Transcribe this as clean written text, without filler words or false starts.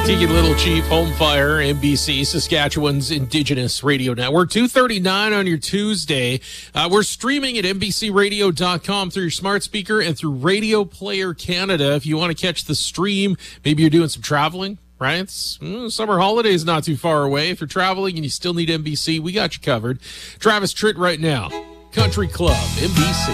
Tiki Little Chief, Home Fire, NBC, Saskatchewan's Indigenous Radio Network. 2:39 on your Tuesday. We're streaming at NBCRadio.com through your smart speaker and through Radio Player Canada. If you want to catch the stream, maybe you're doing some traveling, right? Summer holidays not too far away. If you're traveling and you still need NBC, we got you covered. Travis Tritt right now. Country Club, NBC.